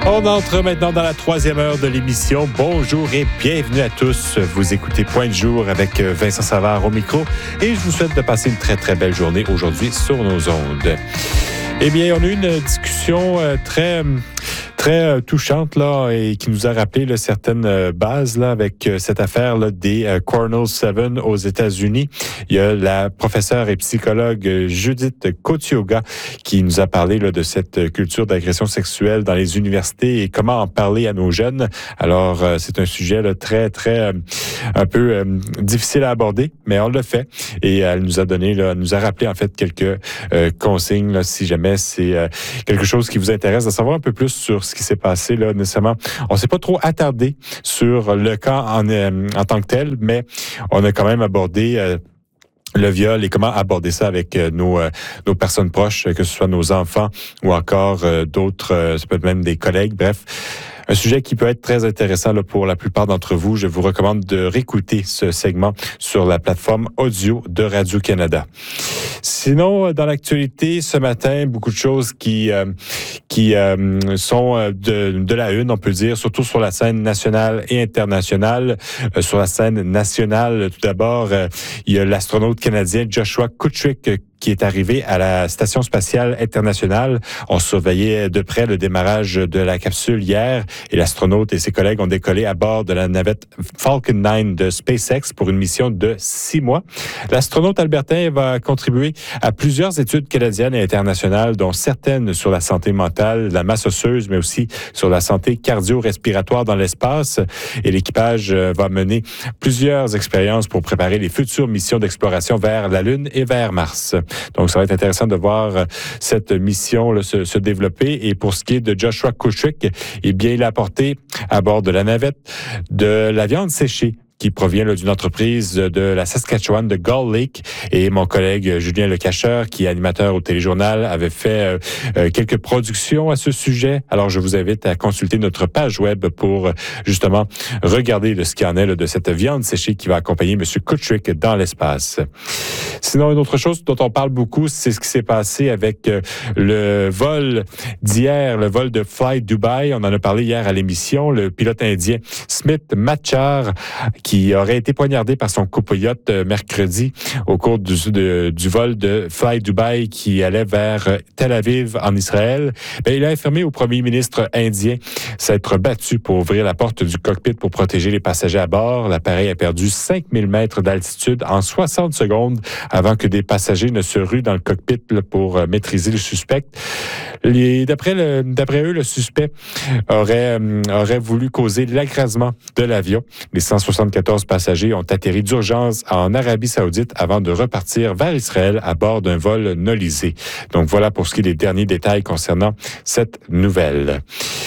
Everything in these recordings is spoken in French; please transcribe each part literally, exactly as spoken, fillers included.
On entre maintenant dans la troisième heure de l'émission. Bonjour et bienvenue à tous. Vous écoutez Point de jour avec Vincent Savard au micro et je vous souhaite de passer une très très belle journée aujourd'hui sur nos ondes. Eh bien, on a eu une discussion très... très touchante là et qui nous a rappelé là, certaines bases là avec euh, cette affaire là, des euh, Cornell sept aux États-Unis. Il y a la professeure et psychologue Judith Kotioga qui nous a parlé là, de cette culture d'agression sexuelle dans les universités et comment en parler à nos jeunes. Alors euh, c'est un sujet là, très très euh, un peu euh, difficile à aborder, mais on le fait et elle nous a donné là, nous a rappelé en fait quelques euh, consignes là, si jamais c'est euh, quelque chose qui vous intéresse de savoir un peu plus sur ce qui s'est passé là nécessairement. On s'est pas trop attardé sur le cas en, euh, en tant que tel, mais on a quand même abordé euh, le viol et comment aborder ça avec euh, nos euh, nos personnes proches, que ce soit nos enfants ou encore euh, d'autres, euh, ça peut être même des collègues, bref. Un sujet qui peut être très intéressant là, pour la plupart d'entre vous. Je vous recommande de réécouter ce segment sur la plateforme audio de Radio-Canada. Sinon, dans l'actualité, ce matin, beaucoup de choses qui euh, qui euh, sont de, de la une, on peut dire, surtout sur la scène nationale et internationale. Euh, sur la scène nationale, tout d'abord, euh, il y a l'astronaute canadien Joshua Kutchik qui est arrivé à la Station spatiale internationale. On surveillait de près le démarrage de la capsule hier et l'astronaute et ses collègues ont décollé à bord de la navette Falcon neuf de SpaceX pour une mission de six mois. L'astronaute albertain va contribuer à plusieurs études canadiennes et internationales, dont certaines sur la santé mentale, la masse osseuse, mais aussi sur la santé cardio-respiratoire dans l'espace. Et l'équipage va mener plusieurs expériences pour préparer les futures missions d'exploration vers la Lune et vers Mars. Donc, ça va être intéressant de voir cette mission là, se, se développer. Et pour ce qui est de Joshua Kutchik, eh bien, il a apporté à bord de la navette de la viande séchée qui provient là, d'une entreprise de la Saskatchewan, de Gull Lake. Et mon collègue Julien Lecacheur, qui est animateur au Téléjournal, avait fait euh, quelques productions à ce sujet. Alors, je vous invite à consulter notre page web pour justement regarder de ce qu'il y en est là, de cette viande séchée qui va accompagner M. Kutchik dans l'espace. Sinon, une autre chose dont on parle beaucoup, c'est ce qui s'est passé avec euh, le vol d'hier, le vol de Fly Dubai. On en a parlé hier à l'émission. Le pilote indien Smith Matchar, qui aurait été poignardé par son copilote euh, mercredi au cours du, de, du vol de Fly Dubai qui allait vers Tel Aviv en Israël. Bien, il a affirmé au premier ministre indien s'être battu pour ouvrir la porte du cockpit pour protéger les passagers à bord. L'appareil a perdu cinq mille mètres d'altitude en soixante secondes avant que des passagers ne se ruent dans le cockpit là, pour maîtriser le suspect. Les, d'après, le, d'après eux, le suspect aurait, euh, aurait voulu causer l'écrasement de l'avion. Les cent soixante-quatorze passagers ont atterri d'urgence en Arabie Saoudite avant de repartir vers Israël à bord d'un vol nolisé. Donc voilà pour ce qui est des derniers détails concernant cette nouvelle.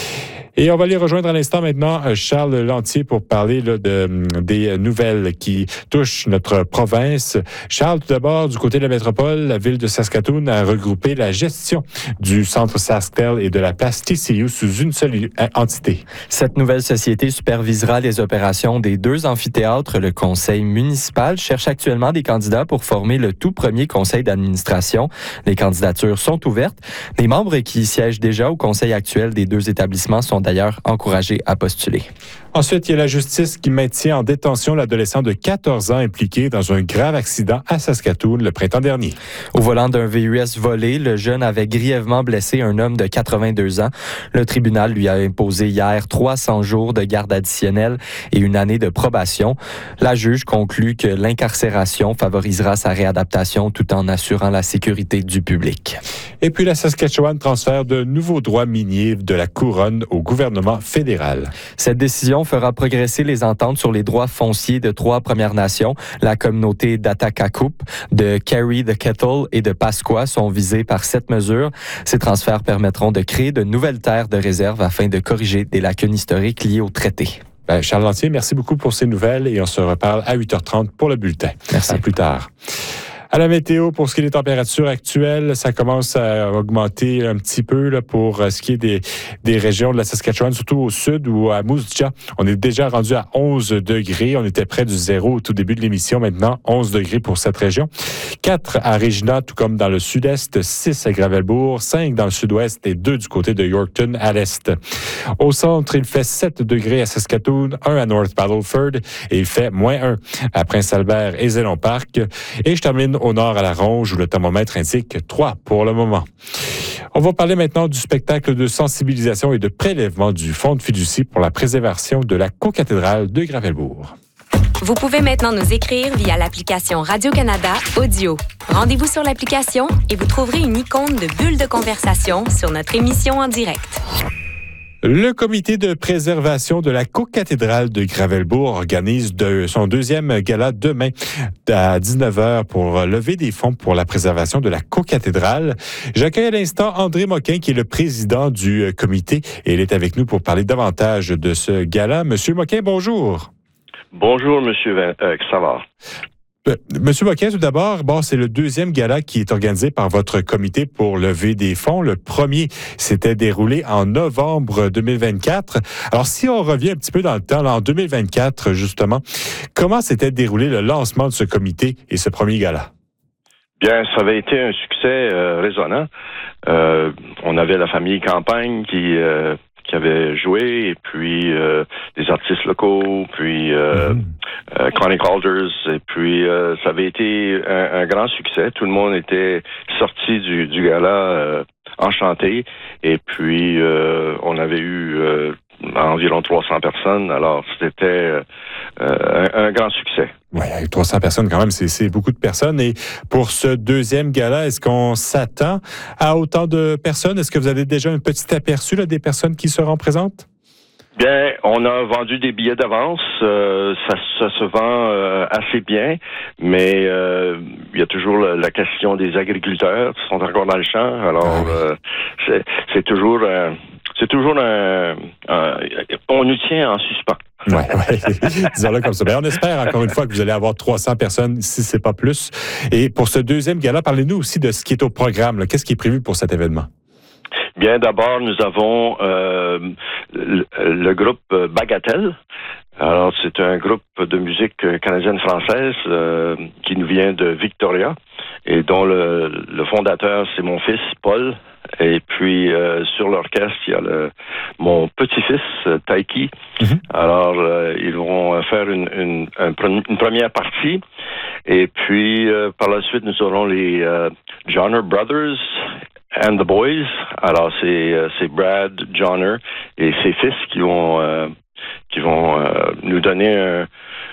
Et on va aller rejoindre à l'instant maintenant Charles Lantier pour parler là, de, des nouvelles qui touchent notre province. Charles, tout d'abord, du côté de la métropole, la ville de Saskatoon a regroupé la gestion du centre SaskTel et de la place T C U sous une seule entité. Cette nouvelle société supervisera les opérations des deux amphithéâtres. Le conseil municipal cherche actuellement des candidats pour former le tout premier conseil d'administration. Les candidatures sont ouvertes. Les membres qui siègent déjà au conseil actuel des deux établissements sont d'ailleurs encouragés à postuler. Ensuite, il y a la justice qui maintient en détention l'adolescent de quatorze ans impliqué dans un grave accident à Saskatoon le printemps dernier. Au volant d'un V U S volé, le jeune avait grièvement blessé un homme de quatre-vingt-deux ans. Le tribunal lui a imposé hier trois cents jours de garde additionnelle et une année de probation. La juge conclut que l'incarcération favorisera sa réadaptation tout en assurant la sécurité du public. Et puis la Saskatchewan transfère de nouveaux droits miniers de la couronne au gouvernement fédéral. Cette décision fera progresser les ententes sur les droits fonciers de trois Premières Nations. La communauté d'Atakakup, de Carry the Kettle et de Pasqua sont visés par cette mesure. Ces transferts permettront de créer de nouvelles terres de réserve afin de corriger des lacunes historiques liées au traité. Ben, Charles Lantier, merci beaucoup pour ces nouvelles et on se reparle à huit heures trente pour le bulletin. Merci. À plus tard. À la météo, pour ce qui est des températures actuelles, ça commence à augmenter un petit peu là, pour ce qui est des, des régions de la Saskatchewan, surtout au sud ou à Moose Jaw. On est déjà rendu à onze degrés. On était près du zéro au tout début de l'émission. Maintenant, onze degrés pour cette région. quatre à Regina, tout comme dans le sud-est. six à Gravelbourg. cinq dans le sud-ouest et deux du côté de Yorkton à l'est. Au centre, il fait sept degrés à Saskatoon, un à North Battleford et il fait moins un à Prince-Albert et Zélon Park. Et je termine au nord à La Ronge où le thermomètre indique trois pour le moment. On va parler maintenant du spectacle de sensibilisation et de prélèvement du fonds de fiducie pour la préservation de la cocathédrale de Gravelbourg. Vous pouvez maintenant nous écrire via l'application Radio-Canada Audio. Rendez-vous sur l'application et vous trouverez une icône de bulle de conversation sur notre émission en direct. Le comité de préservation de la cocathédrale de Gravelbourg organise de son deuxième gala demain à dix-neuf heures pour lever des fonds pour la préservation de la cocathédrale. J'accueille à l'instant André Moquin, qui est le président du comité, et il est avec nous pour parler davantage de ce gala. Monsieur Moquin, bonjour. Bonjour, Monsieur Vin- euh, Savard. Euh, Monsieur Moquin, tout d'abord, bon, c'est le deuxième gala qui est organisé par votre comité pour lever des fonds. Le premier s'était déroulé en novembre deux mille vingt-quatre. Alors, si on revient un petit peu dans le temps, là, en deux mille vingt-quatre, justement, comment s'était déroulé le lancement de ce comité et ce premier gala? Bien, ça avait été un succès euh, résonnant. Euh, on avait la famille Campagne qui... Euh, qui avait joué, et puis euh, des artistes locaux, puis euh, mm-hmm. euh, Connie Calders, et puis euh, ça avait été un, un grand succès. Tout le monde était sorti du, du gala euh, enchanté, et puis euh, on avait eu euh, environ trois cents personnes, alors c'était euh, un, un grand succès. Oui, avec trois cents personnes quand même, c'est, c'est beaucoup de personnes. Et pour ce deuxième gala, est-ce qu'on s'attend à autant de personnes? Est-ce que vous avez déjà un petit aperçu là, des personnes qui seront présentes? Bien, on a vendu des billets d'avance. Euh, ça, ça se vend euh, assez bien, mais euh, il y a toujours la, la question des agriculteurs qui sont encore dans le champ. Alors, ah oui. euh, c'est, c'est toujours, euh, c'est toujours un, un, on nous tient en suspens. Oui, ouais. Disons-le comme ça. Bien, on espère encore une fois que vous allez avoir trois cents personnes, si c'est pas plus. Et pour ce deuxième gala, parlez-nous aussi de ce qui est au programme. Là. Qu'est-ce qui est prévu pour cet événement? Bien, d'abord, nous avons euh, le, le groupe Bagatelle. Alors, c'est un groupe de musique canadienne-française euh, qui nous vient de Victoria et dont le, le fondateur, c'est mon fils, Paul. Et puis, euh, sur l'orchestre, il y a le, mon petit-fils, Taiki. Mm-hmm. Alors, euh, ils vont faire une, une, un, une première partie. Et puis, euh, par la suite, nous aurons les euh, Johnner Brothers and the Boys. Alors, c'est, c'est Brad Johnner et ses fils qui vont, euh, qui vont euh, nous donner un,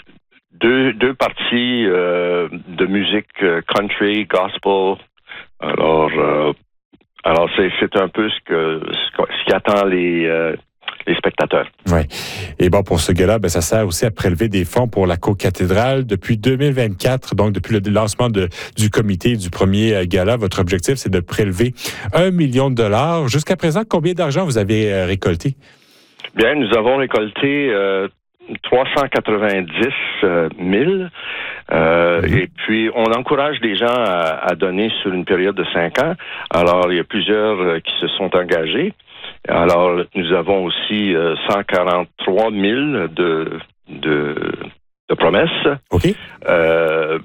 deux, deux parties euh, de musique country, gospel. Alors, euh, alors c'est, c'est un peu ce, que, ce qui attend les... Euh, les spectateurs. Oui. Et bon, pour ce gala, ben, ça sert aussi à prélever des fonds pour la cocathédrale. Depuis deux mille vingt-quatre, donc depuis le lancement de, du comité du premier gala, votre objectif, c'est de prélever un million de dollars. Jusqu'à présent, combien d'argent vous avez euh, récolté? Bien, nous avons récolté euh, trois cent quatre-vingt-dix mille. Euh, mmh. Et puis, on encourage les gens à, à donner sur une période de cinq ans. Alors, il y a plusieurs euh, qui se sont engagés. Alors, nous avons aussi euh, cent quarante-trois mille de, de, de promesses. OK. Euh,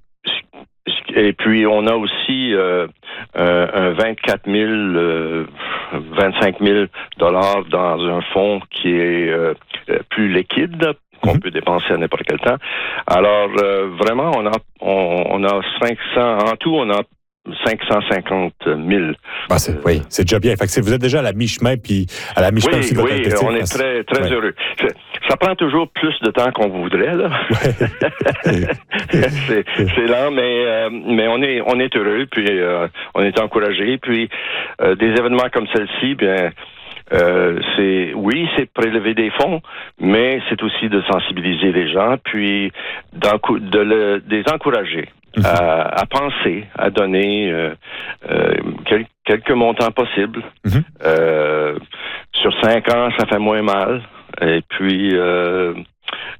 et puis, on a aussi euh, un, un vingt-quatre mille, euh, vingt-cinq mille dollars dans un fonds qui est euh, plus liquide, qu'on mm-hmm. peut dépenser à n'importe quel temps. Alors, euh, vraiment, on a, on, on a cinq cents, en tout, on a cinq cent cinquante mille. Ah, c'est, euh, oui, c'est déjà bien. Fait que vous êtes déjà à la mi-chemin, puis à la mi-chemin oui, aussi de votre oui, objectif. on est très, très ouais. heureux. C'est, ça prend toujours plus de temps qu'on voudrait, là. Ouais. c'est, c'est lent, mais, euh, mais on est, on est heureux, puis euh, on est encouragé. Puis euh, des événements comme celle-ci, bien, euh, c'est, oui, c'est prélever des fonds, mais c'est aussi de sensibiliser les gens, puis de le, des encourager. À, à penser, à donner euh, euh, quel, quelques montants possibles. Mm-hmm. Euh, sur cinq ans, ça fait moins mal. Et puis, euh,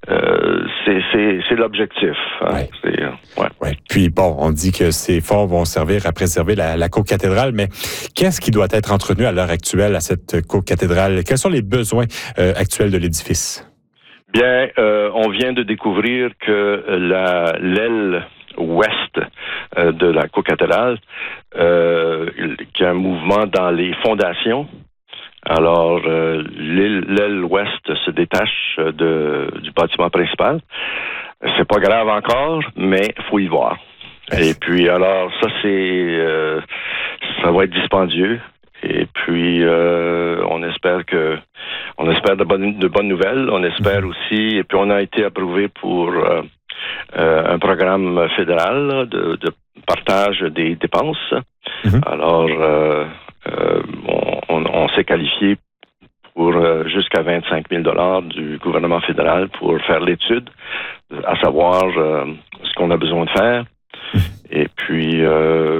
euh, c'est, c'est, c'est l'objectif. Hein. Ouais. C'est, euh, ouais. Ouais. Puis bon, on dit que ces fonds vont servir à préserver la, la co-cathédrale, mais qu'est-ce qui doit être entretenu à l'heure actuelle à cette co-cathédrale? Quels sont les besoins euh, actuels de l'édifice? Bien, euh, on vient de découvrir que la, l'aile ouest euh, de la co-cathédrale, euh, qu'il y a un mouvement dans les fondations. Alors, euh, l'aile, l'aile ouest se détache de, du bâtiment principal. C'est pas grave encore, mais faut y voir. Et puis, alors, ça, c'est, euh, ça va être dispendieux. Et puis, euh, on espère que, on espère de bonnes, de bonnes nouvelles. On espère aussi, et puis on a été approuvé pour euh, euh, un programme fédéral là, de, de partage des dépenses. Mm-hmm. Alors, euh, euh, on, on, on s'est qualifié pour euh, jusqu'à vingt-cinq mille dollars du gouvernement fédéral pour faire l'étude, à savoir euh, ce qu'on a besoin de faire. Et puis, euh,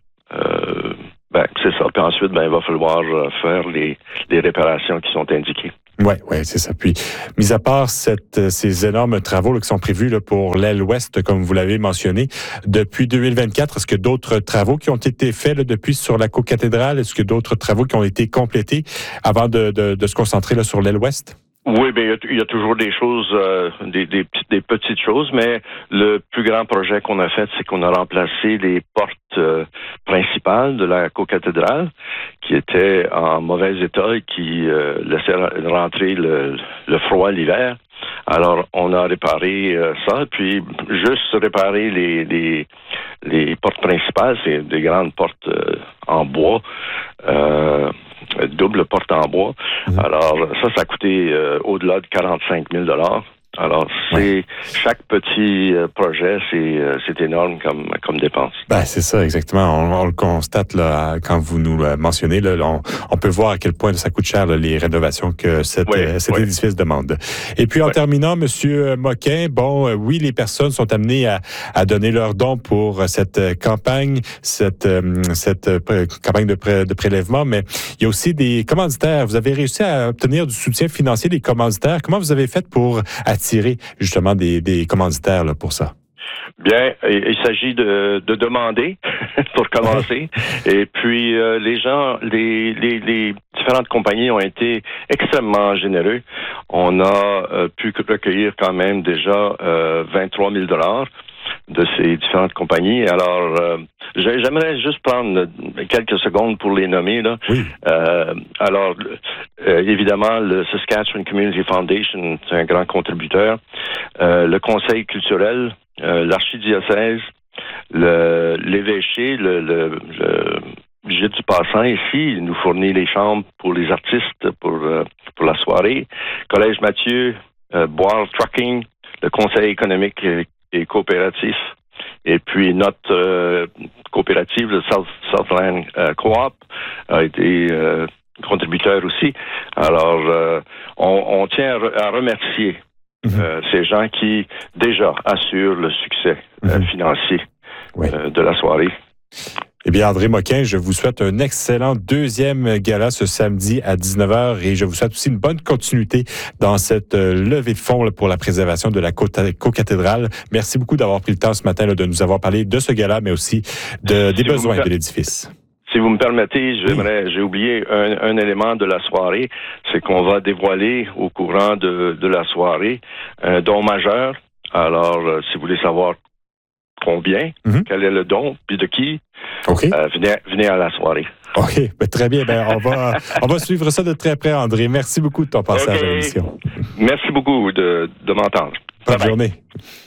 euh, ben, c'est ça. Puis ensuite, ben, il va falloir faire les, les réparations qui sont indiquées. Oui, ouais, c'est ça. Puis, mis à part cette, ces énormes travaux là, qui sont prévus là, pour l'aile ouest, comme vous l'avez mentionné, depuis deux mille vingt-quatre, est-ce qu'il y a d'autres travaux qui ont été faits là, depuis sur la co-cathédrale? Est-ce qu'il y a d'autres travaux qui ont été complétés avant de, de, de se concentrer là, sur l'aile ouest? Oui, bien, il y a toujours des choses, euh, des, des, des petites choses, mais le plus grand projet qu'on a fait, c'est qu'on a remplacé les portes euh, principales de la co-cathédrale qui étaient en mauvais état et qui euh, laissaient rentrer le, le froid l'hiver. Alors, on a réparé euh, ça, puis juste réparer les, les, les portes principales, c'est des grandes portes euh, en bois, euh, double porte en bois. Mmh. Alors, ça, ça a coûté euh, au-delà de quarante-cinq mille dollars. Alors, c'est ouais. chaque petit euh, projet, c'est, euh, c'est énorme comme, comme dépense. Ben, c'est ça, exactement. On, on le constate là, quand vous nous le mentionnez. Là, on, on peut voir à quel point ça coûte cher là, les rénovations que cette, oui, euh, cet oui. édifice demande. Et puis, en oui. terminant, Monsieur Moquin, bon, euh, oui, les personnes sont amenées à, à donner leurs dons pour cette campagne, cette, euh, cette euh, campagne de, pré, de prélèvement, mais il y a aussi des commanditaires. Vous avez réussi à obtenir du soutien financier des commanditaires. Comment vous avez fait pour attirer justement des, des commanditaires là, pour ça? Bien, il, il s'agit de, de demander pour commencer. Et puis euh, les gens, les, les, les différentes compagnies ont été extrêmement généreux. On a euh, pu recueillir quand même déjà euh, vingt-trois mille dollars de ces différentes compagnies. Alors, euh, j'aimerais juste prendre quelques secondes pour les nommer. Là. Oui. Euh, alors, euh, évidemment, le Saskatchewan Community Foundation, c'est un grand contributeur. Euh, le Conseil culturel, euh, l'archidiocèse, le, l'évêché, le, le, le Gîte du Passant ici, il nous fournit les chambres pour les artistes pour, euh, pour la soirée. Collège Mathieu, euh, Boire Trucking, le Conseil économique et coopératif, et puis notre euh, coopérative, le South, Southland euh, Co-op, a été euh, contributeur aussi. Alors, euh, on, on tient à remercier mm-hmm. euh, ces gens qui, déjà, assurent le succès mm-hmm. euh, financier oui. euh, de la soirée. Eh bien, André Moquin, je vous souhaite un excellent deuxième gala ce samedi à dix-neuf heures et je vous souhaite aussi une bonne continuité dans cette levée de fonds là, pour la préservation de la co-cathédrale. Merci beaucoup d'avoir pris le temps ce matin là, de nous avoir parlé de ce gala, mais aussi de, des si besoins per- de l'édifice. Si vous me permettez, j'aimerais, oui. j'ai oublié un, un élément de la soirée, c'est qu'on va dévoiler au courant de, de la soirée un don majeur. Alors, euh, si vous voulez savoir combien, mm-hmm. quel est le don, puis de qui, okay. euh, venez, venez à la soirée. OK, ben, très bien. Ben, on, va, on va suivre ça de très près, André. Merci beaucoup de ton passage okay. à l'émission. Merci beaucoup de, de m'entendre. Bonne journée.